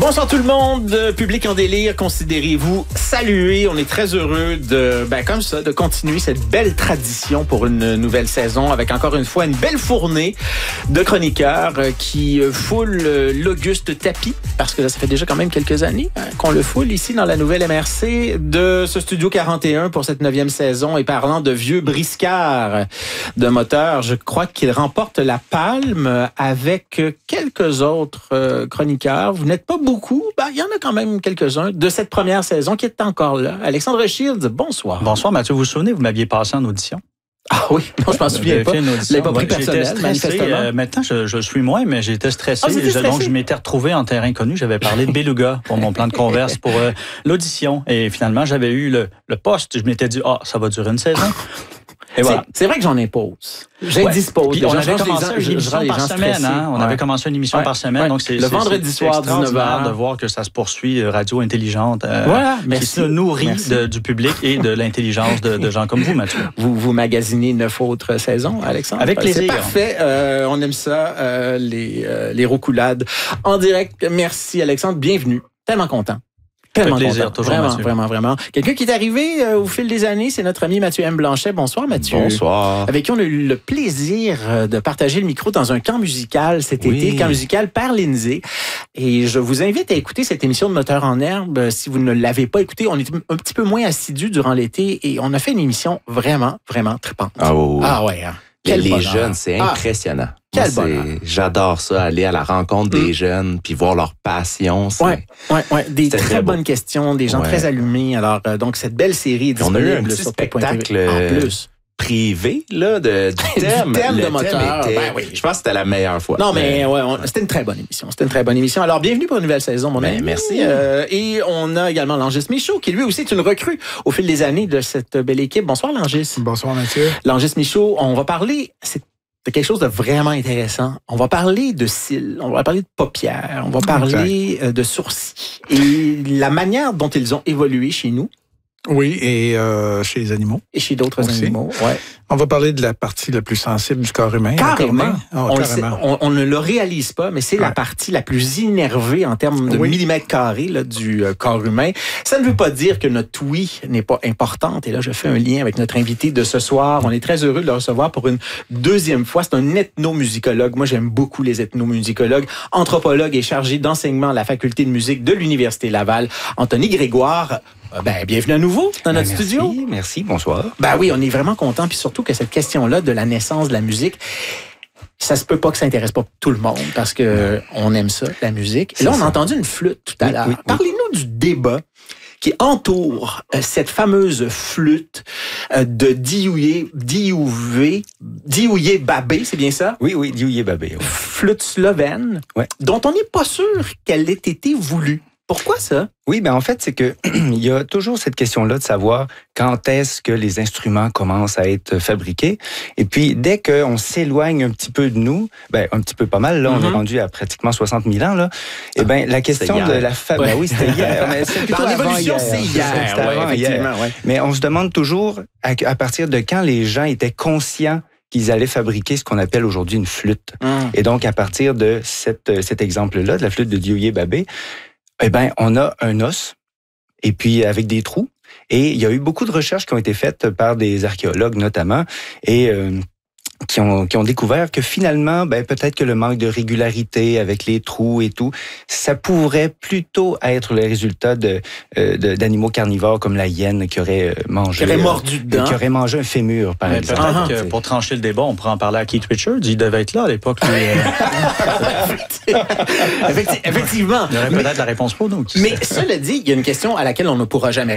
Bonsoir tout le monde, public en délire, considérez-vous salués. On est très heureux de continuer cette belle tradition pour une nouvelle saison avec encore une fois une belle fournée de chroniqueurs qui foulent l'auguste tapis, parce que là, ça fait déjà quand même quelques années qu'on le foule ici dans la nouvelle MRC de ce Studio 41 pour cette 9e saison. Et parlant de vieux briscards de moteurs, je crois qu'il remporte la palme avec quelques autres chroniqueurs. Vous n'êtes pas beaucoup, il y en a quand même quelques-uns de cette première saison qui est encore là. Alexandre Shields, bonsoir. Bonsoir Mathieu, vous vous souvenez, vous m'aviez passé en audition? Ah oui, non, je m'en souviens pas. Je l'ai pas pris personnel, manifestement. Maintenant, je suis moins, mais j'étais stressé. Donc, je m'étais retrouvé en terrain connu. J'avais parlé de Beluga pour mon plan de converse pour l'audition. Et finalement, j'avais eu le poste. Je m'étais dit, ça va durer une saison. Et voilà. C'est vrai que j'en impose. J'indispose. On avait commencé une émission par semaine. On avait commencé une émission par semaine. Donc c'est le vendredi soir, 19h. De voir que ça se poursuit, radio intelligente, qui se nourrit du public et de l'intelligence de gens comme vous, Mathieu. Vous magasinez 9 autres saisons, Alexandre? Avec plaisir. C'est parfait. On aime ça, les roucoulades. En direct, merci Alexandre. Bienvenue. Tellement content. Tellement plaisir, content. toujours, Vraiment. Quelqu'un qui est arrivé au fil des années, c'est notre ami Mathieu M. Blanchet. Bonsoir, Mathieu. Bonsoir. Avec qui on a eu le plaisir de partager le micro dans un camp musical cet été, camp musical par Lindsay. Et je vous invite à écouter cette émission de Moteur en herbe. Si vous ne l'avez pas écoutée, on est un petit peu moins assidus durant l'été et on a fait une émission vraiment trippante. Ah ouais. Les jeunes, c'est impressionnant. J'adore ça, aller à la rencontre des jeunes, puis voir leur passion. Des très bonnes questions, des gens très allumés. Alors, donc, cette belle série est disponible. On a eu un petit spectacle en plus. Privé, là, du thème. Du thème de moteur. Je pense que c'était la meilleure fois. Non, mais c'était une très bonne émission. Alors, bienvenue pour une nouvelle saison, mon ami. Merci. Et on a également Langis Michaud, qui lui aussi est une recrue au fil des années de cette belle équipe. Bonsoir, Langis. Bonsoir, Mathieu. Langis Michaud, on va parler de quelque chose de vraiment intéressant. On va parler de cils, on va parler de paupières, on va parler de sourcils et la manière dont ils ont évolué chez nous. Oui, et chez les animaux. Et chez d'autres animaux, On va parler de la partie la plus sensible du corps humain. Carrément. Carrément. On ne le réalise pas, mais c'est la partie la plus innervée en termes de millimètres carrés du corps humain. Ça ne veut pas dire que notre ouïe n'est pas importante. Et là, je fais un lien avec notre invité de ce soir. On est très heureux de le recevoir pour une deuxième fois. C'est un ethnomusicologue. Moi, j'aime beaucoup les ethnomusicologues. Anthropologue et chargé d'enseignement à la faculté de musique de l'Université Laval. Anthony Grégoire. Bienvenue à nouveau dans notre studio. Merci, bonsoir. Oui, on est vraiment content, puis surtout que cette question-là de la naissance de la musique, ça se peut pas que ça intéresse pas tout le monde, parce que on aime ça, la musique. Et là, on a entendu une flûte tout à l'heure. Parlez-nous du débat qui entoure cette fameuse flûte de Diouye Babé, c'est bien ça? Oui, Diouye Babé. Oui. Flûte slovène, dont on n'est pas sûr qu'elle ait été voulue. Pourquoi ça? Oui, en fait, c'est que il y a toujours cette question-là de savoir quand est-ce que les instruments commencent à être fabriqués. Et puis, dès qu'on s'éloigne un petit peu de nous, un petit peu pas mal, là, on est rendu à pratiquement 60 000 ans, là, la question de la famille... Oui, c'était hier. Mais c'est plutôt l'évolution, c'est hier. Effectivement. Mais on se demande toujours à partir de quand les gens étaient conscients qu'ils allaient fabriquer ce qu'on appelle aujourd'hui une flûte. Et donc, à partir de cet exemple-là, de la flûte de Diouye Babé, on a un os, et puis avec des trous. Et il y a eu beaucoup de recherches qui ont été faites par des archéologues notamment, et qui ont découvert que finalement, peut-être que le manque de régularité avec les trous et tout, ça pourrait plutôt être le résultat d'animaux carnivores comme la hyène qui aurait mangé... Qui aurait mordu dedans. Qui aurait mangé un fémur, par exemple. Peut-être que pour trancher le débat, on pourrait en parler à Keith Richards. Il devait être là à l'époque. Effectivement. Il y aurait peut-être la réponse pour nous. Mais cela dit, il y a une question à laquelle on ne pourra jamais